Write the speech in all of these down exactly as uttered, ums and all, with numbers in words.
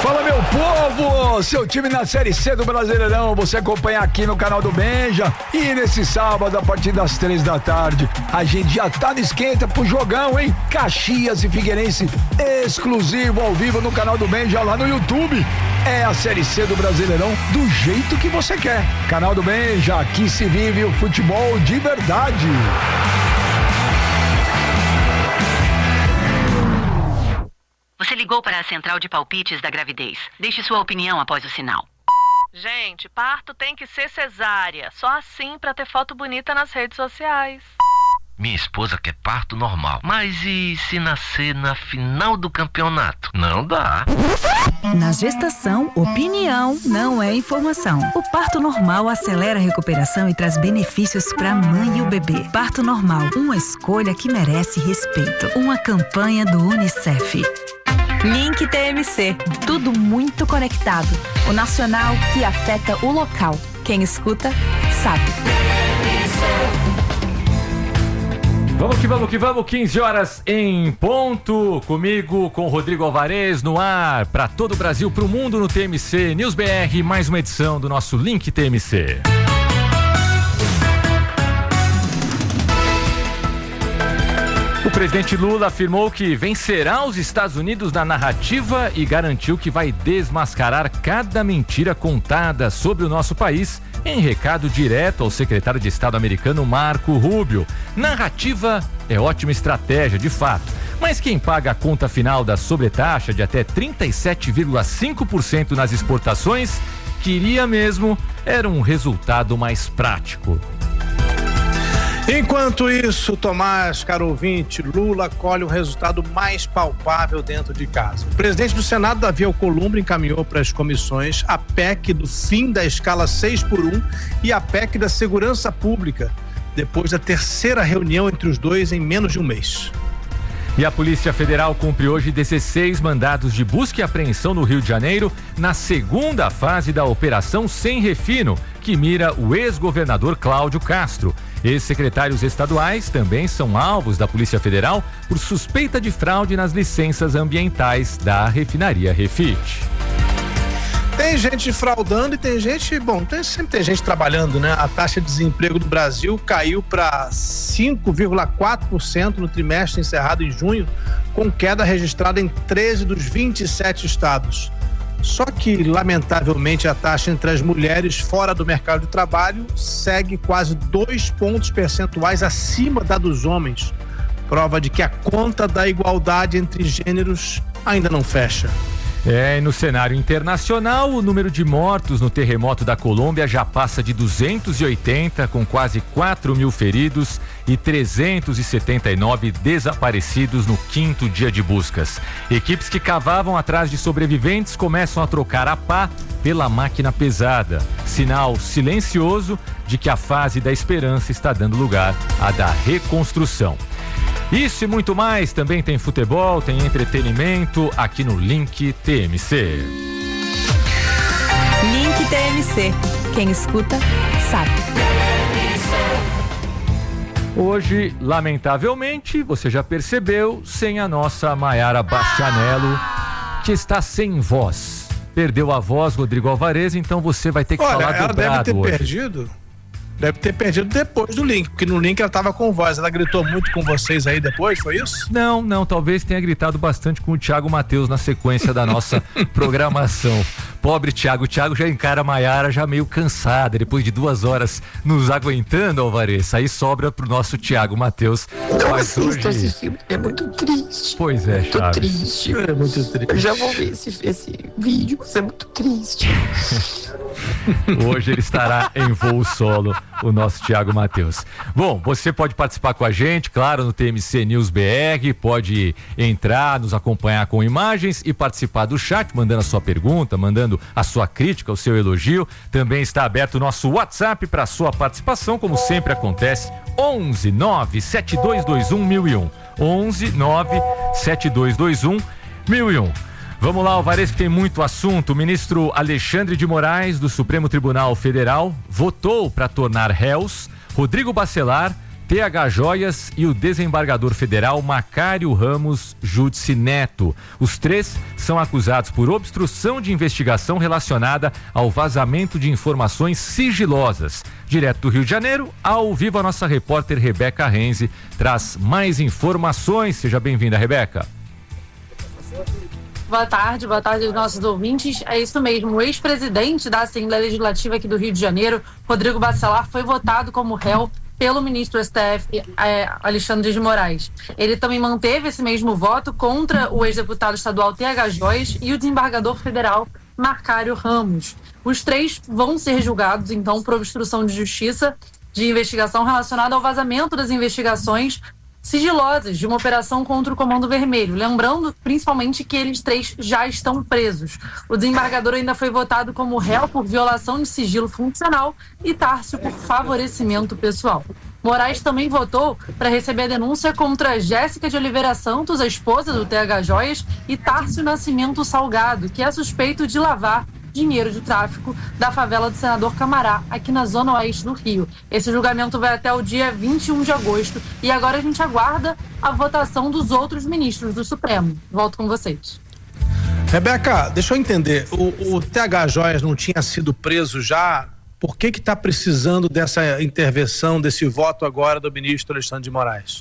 Fala, meu povo, seu time na Série C do Brasileirão, você acompanha aqui no canal do Benja. E nesse sábado, a partir das três da tarde, a gente já tá no esquenta pro jogão, hein? Caxias e Figueirense, exclusivo ao vivo no canal do Benja lá no YouTube. É a Série C do Brasileirão do jeito que você quer. Canal do Benja, aqui se vive o futebol de verdade. Você ligou para a central de palpites da gravidez. Deixe sua opinião após o sinal. Gente, parto tem que ser cesárea. Só assim pra ter foto bonita nas redes sociais. Minha esposa quer parto normal. Mas e se nascer na final do campeonato? Não dá. Na gestação, opinião não é informação. O parto normal acelera a recuperação e traz benefícios para a mãe e o bebê. Parto normal, uma escolha que merece respeito. Uma campanha do Unicef. Link T M C, tudo muito conectado. O nacional que afeta o local. Quem escuta, sabe. Vamos que vamos que vamos, quinze horas em ponto, comigo, com o Rodrigo Alvarez no ar, para todo o Brasil, para o mundo no T M C News B R, mais uma edição do nosso Link T M C. O presidente Lula afirmou que vencerá os Estados Unidos na narrativa e garantiu que vai desmascarar cada mentira contada sobre o nosso país em recado direto ao secretário de Estado americano Marco Rubio. Narrativa é ótima estratégia, de fato, mas quem paga a conta final da sobretaxa de até trinta e sete vírgula cinco por cento nas exportações queria mesmo era um resultado mais prático. Enquanto isso, Tomás, caro ouvinte, Lula colhe um resultado mais palpável dentro de casa. O presidente do Senado, Davi Alcolumbre, encaminhou para as comissões a P E C do fim da escala seis por um e a P E C da segurança pública, depois da terceira reunião entre os dois em menos de um mês. E a Polícia Federal cumpre hoje dezesseis mandados de busca e apreensão no Rio de Janeiro, na segunda fase da Operação Sem Refino, que mira o ex-governador Cláudio Castro. Ex-secretários estaduais também são alvos da Polícia Federal por suspeita de fraude nas licenças ambientais da refinaria Refit. Tem gente fraudando e tem gente, bom, tem, sempre tem gente trabalhando, né? A taxa de desemprego do Brasil caiu para cinco vírgula quatro por cento no trimestre encerrado em junho, com queda registrada em treze dos vinte e sete estados. Só que, lamentavelmente, a taxa entre as mulheres fora do mercado de trabalho segue quase dois pontos percentuais acima da dos homens. Prova de que a conta da igualdade entre gêneros ainda não fecha. É, e no cenário internacional, o número de mortos no terremoto da Colômbia já passa de duzentos e oitenta, com quase quatro mil feridos e trezentos e setenta e nove desaparecidos no quinto dia de buscas. Equipes que cavavam atrás de sobreviventes começam a trocar a pá pela máquina pesada. Sinal silencioso de que a fase da esperança está dando lugar à da reconstrução. Isso e muito mais, também tem futebol, tem entretenimento aqui no Link T M C. Link T M C, quem escuta, sabe. Hoje, lamentavelmente, você já percebeu, sem a nossa Maiara Bastianello, que está sem voz. Perdeu a voz, Rodrigo Alvarez, então você vai ter que Olha, falar ela dobrado deve ter hoje. perdido. Deve ter perdido depois do link, porque no link ela tava com voz. Ela gritou muito com vocês aí depois, foi isso? Não, não, talvez tenha gritado bastante com o Thiago Matheus na sequência da nossa programação. Pobre Thiago, o Thiago já encara a Maiara já meio cansada, depois de duas horas nos aguentando, Alvarez. Aí sobra pro nosso Thiago Matheus. Não Mas assisto hoje... esse filme, é muito triste. Pois é, muito Chaves. triste. É muito triste. Eu já vou ver esse, esse vídeo, mas é muito triste. Hoje ele estará em voo solo, o nosso Thiago Matheus. Bom, você pode participar com a gente, claro, no T M C News B R, pode entrar, nos acompanhar com imagens e participar do chat, mandando a sua pergunta, mandando a sua crítica, o seu elogio. Também está aberto o nosso WhatsApp para a sua participação, como sempre acontece, onze nove sete dois dois um mil e um. onze nove sete dois dois um mil e um. Vamos lá, Alvarez, que tem muito assunto. O ministro Alexandre de Moraes, do Supremo Tribunal Federal, votou para tornar réus Rodrigo Bacelar, T H Joias e o desembargador federal Macário Ramos Júdice Neto. Os três são acusados por obstrução de investigação relacionada ao vazamento de informações sigilosas. Direto do Rio de Janeiro, ao vivo, a nossa repórter Rebeca Renzi traz mais informações. Seja bem-vinda, Rebeca. Boa tarde, boa tarde aos nossos ouvintes. É isso mesmo, o ex-presidente da Assembleia Legislativa aqui do Rio de Janeiro, Rodrigo Bacelar, foi votado como réu pelo ministro do S T F, é, Alexandre de Moraes. Ele também manteve esse mesmo voto contra o ex-deputado estadual T H Joias e o desembargador federal Macário Ramos. Os três vão ser julgados, então, por obstrução de justiça de investigação relacionada ao vazamento das investigações sigilosas de uma operação contra o Comando Vermelho. Lembrando, principalmente, que eles três já estão presos. O desembargador ainda foi votado como réu por violação de sigilo funcional e Tárcio por favorecimento pessoal. Moraes também votou para receber a denúncia contra Jéssica de Oliveira Santos, a esposa do T H Joias, e Tárcio Nascimento Salgado, que é suspeito de lavar dinheiro de tráfico da favela do Senador Camará, aqui na zona oeste do Rio. Esse julgamento vai até o dia vinte e um de agosto e agora a gente aguarda a votação dos outros ministros do Supremo. Volto com vocês. Rebeca, deixa eu entender, o, o T H Joias não tinha sido preso já? Por que que está precisando dessa intervenção, desse voto agora do ministro Alexandre de Moraes?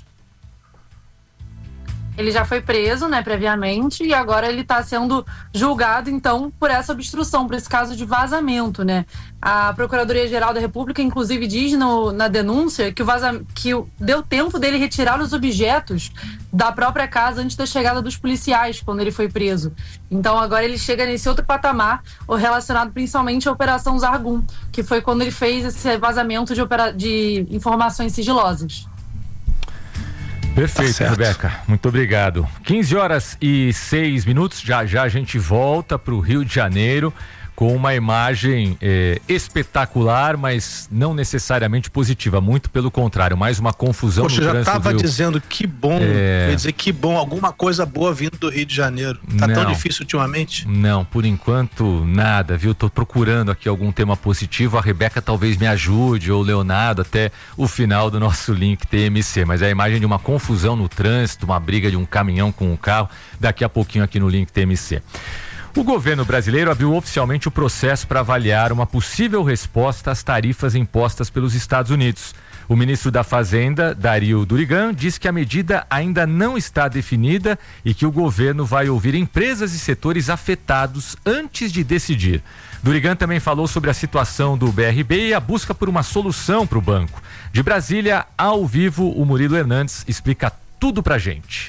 Ele já foi preso, né, previamente, e agora ele está sendo julgado, então, por essa obstrução, por esse caso de vazamento, né? A Procuradoria-Geral da República, inclusive, diz no, na denúncia que, o vaza, que o, deu tempo dele retirar os objetos da própria casa antes da chegada dos policiais, quando ele foi preso. Então, agora ele chega nesse outro patamar, relacionado principalmente à Operação Zargum, que foi quando ele fez esse vazamento de, opera, de informações sigilosas. Perfeito, tá Rebeca. Muito obrigado. quinze horas e seis minutos. Já já a gente volta para o Rio de Janeiro com uma imagem eh, espetacular, mas não necessariamente positiva. Muito pelo contrário, mais uma confusão. Poxa, no já trânsito. estava Rio... dizendo que bom, é... quer dizer que bom, alguma coisa boa vindo do Rio de Janeiro. Tá não, tão difícil ultimamente? Não, por enquanto nada, viu? Tô procurando aqui algum tema positivo, a Rebeca talvez me ajude, ou o Leonardo, até o final do nosso link T M C, mas é a imagem de uma confusão no trânsito, uma briga de um caminhão com um carro, daqui a pouquinho aqui no link T M C. O governo brasileiro abriu oficialmente o processo para avaliar uma possível resposta às tarifas impostas pelos Estados Unidos. O ministro da Fazenda, Dario Durigan, diz que a medida ainda não está definida e que o governo vai ouvir empresas e setores afetados antes de decidir. Durigan também falou sobre a situação do B R B e a busca por uma solução para o banco. De Brasília, ao vivo, o Murilo Hernandes explica tudo pra gente.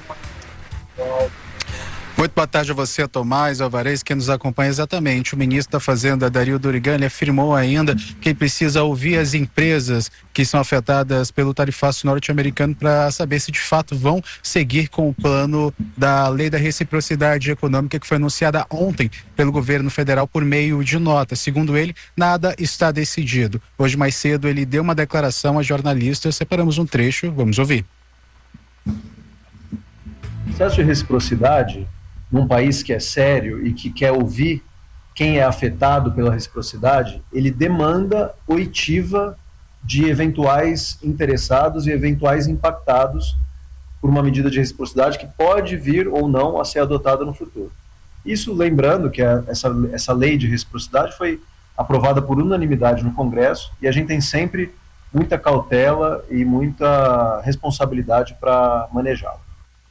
Muito boa tarde a você, Tomás Alvarez, que nos acompanha exatamente. O ministro da Fazenda, Dario Durigan, ele afirmou ainda que precisa ouvir as empresas que são afetadas pelo tarifaço norte-americano para saber se de fato vão seguir com o plano da Lei da Reciprocidade Econômica que foi anunciada ontem pelo governo federal por meio de nota. Segundo ele, nada está decidido. Hoje mais cedo ele deu uma declaração a jornalistas, separamos um trecho, vamos ouvir. O processo de reciprocidade num país que é sério e que quer ouvir quem é afetado pela reciprocidade, ele demanda oitiva de eventuais interessados e eventuais impactados por uma medida de reciprocidade que pode vir ou não a ser adotada no futuro. Isso lembrando que a, essa, essa lei de reciprocidade foi aprovada por unanimidade no Congresso e a gente tem sempre muita cautela e muita responsabilidade para manejá-la.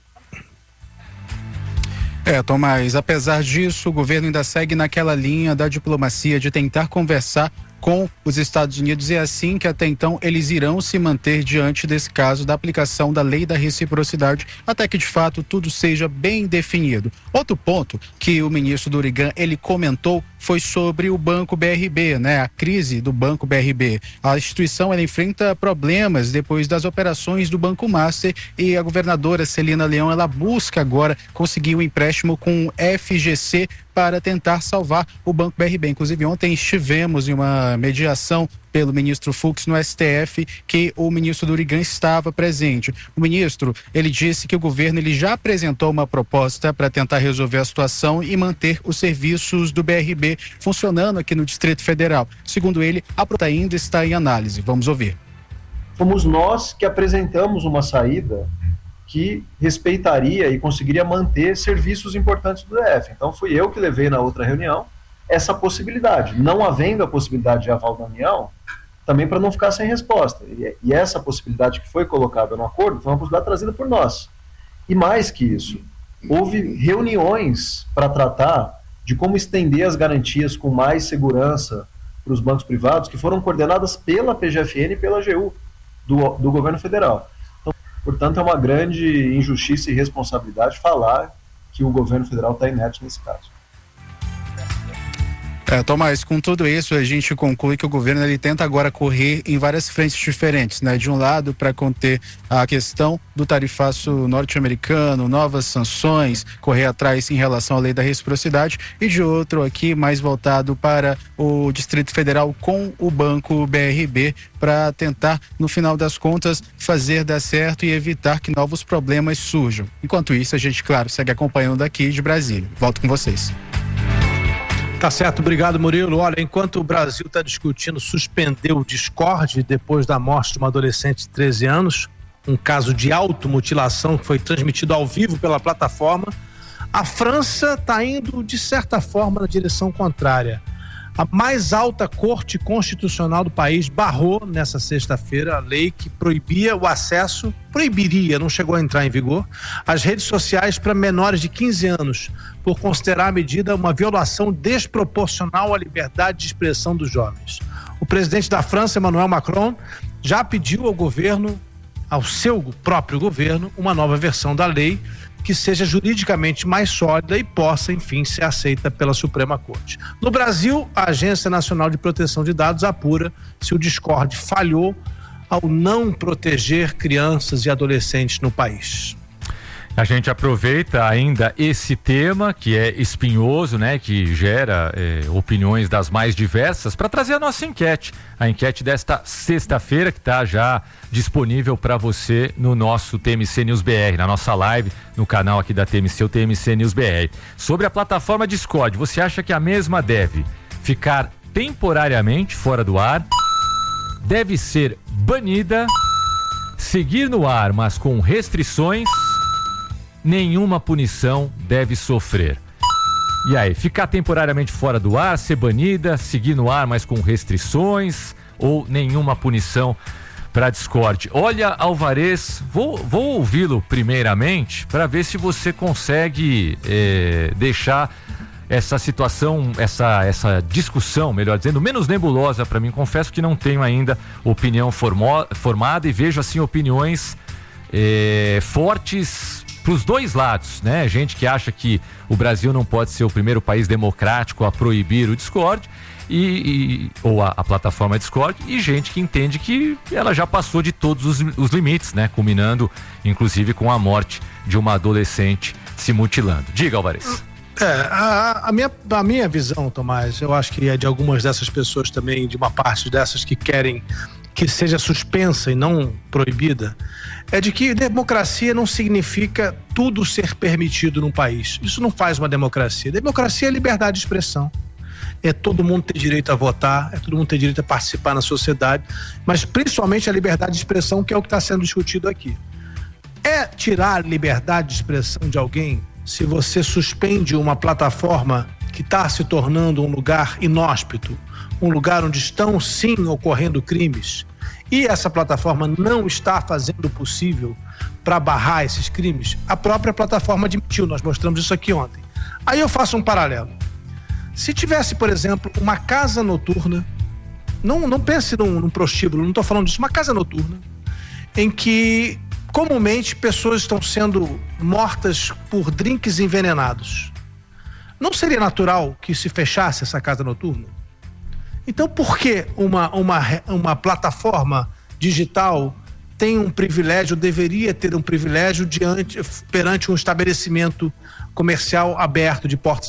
É, Tomás, apesar disso, o governo ainda segue naquela linha da diplomacia de tentar conversar com os Estados Unidos e é assim que até então eles irão se manter diante desse caso da aplicação da lei da reciprocidade até que de fato tudo seja bem definido. Outro ponto que o ministro Durigan ele comentou foi sobre o Banco B R B, né? A crise do Banco B R B. A instituição ela enfrenta problemas depois das operações do Banco Master e a governadora Celina Leão ela busca agora conseguir um empréstimo com o F G C para tentar salvar o Banco B R B. Inclusive ontem estivemos em uma mediação pelo ministro Fux no S T F que o ministro Durigan estava presente. O ministro, ele disse que o governo ele já apresentou uma proposta para tentar resolver a situação e manter os serviços do B R B funcionando aqui no Distrito Federal. Segundo ele, a proposta ainda está em análise. Vamos ouvir. fomos nós que apresentamos uma saída que respeitaria e conseguiria manter serviços importantes do D F. Então fui eu que levei na outra reunião essa possibilidade. Não havendo a possibilidade de aval da União, também para não ficar sem resposta. E, e essa possibilidade que foi colocada no acordo foi uma possibilidade trazida por nós. E mais que isso, houve reuniões para tratar de como estender as garantias com mais segurança para os bancos privados, que foram coordenadas pela P G F N e pela A G U, do, do governo federal. Então, portanto, é uma grande injustiça e responsabilidade falar que o governo federal está inerte nesse caso. É, Tomás, com tudo isso a gente conclui que o governo ele tenta agora correr em várias frentes diferentes, né? De um lado, para conter a questão do tarifaço norte-americano, novas sanções, correr atrás em relação à lei da reciprocidade, e de outro aqui mais voltado para o Distrito Federal com o Banco B R B, para tentar, no final das contas, fazer dar certo e evitar que novos problemas surjam. Enquanto isso, a gente, claro, segue acompanhando aqui de Brasília. Volto com vocês. Tá certo, obrigado, Murilo. Olha, enquanto o Brasil está discutindo suspender o Discord depois da morte de uma adolescente de treze anos, um caso de automutilação que foi transmitido ao vivo pela plataforma, a França está indo, de certa forma, na direção contrária. A mais alta corte constitucional do país barrou, nessa sexta-feira, a lei que proibia o acesso, proibiria, não chegou a entrar em vigor, às redes sociais para menores de quinze anos, por considerar a medida uma violação desproporcional à liberdade de expressão dos jovens. O presidente da França, Emmanuel Macron, já pediu ao governo, ao seu próprio governo, uma nova versão da lei que seja juridicamente mais sólida e possa, enfim, ser aceita pela Suprema Corte. No Brasil, a Agência Nacional de Proteção de Dados apura se o Discord falhou ao não proteger crianças e adolescentes no país. A gente aproveita ainda esse tema que é espinhoso, né, que gera eh, opiniões das mais diversas, para trazer a nossa enquete, a enquete desta sexta-feira, que está já disponível para você no nosso T M C News B R, na nossa live, no canal aqui da T M C, o T M C News B R. Sobre a plataforma Discord, você acha que a mesma deve ficar temporariamente fora do ar, deve ser banida, seguir no ar, mas com restrições, nenhuma punição deve sofrer? E aí, ficar temporariamente fora do ar, ser banida, seguir no ar, mas com restrições, ou nenhuma punição para Discord? Olha, Alvarez, vou, vou ouvi-lo primeiramente para ver se você consegue é, deixar essa situação, essa, essa discussão, melhor dizendo, menos nebulosa para mim. Confesso que não tenho ainda opinião formo, formada e vejo assim opiniões é, fortes para os dois lados, né? Gente que acha que o Brasil não pode ser o primeiro país democrático a proibir o Discord e, e ou a, a plataforma Discord, e gente que entende que ela já passou de todos os, os limites, né? Culminando, inclusive, com a morte de uma adolescente se mutilando. Diga, Alvarez. É, a, a, minha, a minha visão, Tomás, eu acho que é de algumas dessas pessoas também, de uma parte dessas que querem que seja suspensa e não proibida, é de que democracia não significa tudo ser permitido num país. Isso não faz uma democracia. Democracia é liberdade de expressão. É todo mundo ter direito a votar, é todo mundo ter direito a participar na sociedade, mas principalmente a liberdade de expressão, que é o que está sendo discutido aqui. É tirar a liberdade de expressão de alguém se você suspende uma plataforma que está se tornando um lugar inóspito, um lugar onde estão sim ocorrendo crimes, e essa plataforma não está fazendo o possível para barrar esses crimes. A própria plataforma admitiu, nós mostramos isso aqui ontem. Aí eu faço um paralelo. Se tivesse, por exemplo, uma casa noturna, não, não pense num, num prostíbulo, não estou falando disso, uma casa noturna, em que comumente pessoas estão sendo mortas por drinks envenenados, não seria natural que se fechasse essa casa noturna? Então, por que uma, uma, uma plataforma digital tem um privilégio, deveria ter um privilégio diante, perante um estabelecimento comercial aberto de portas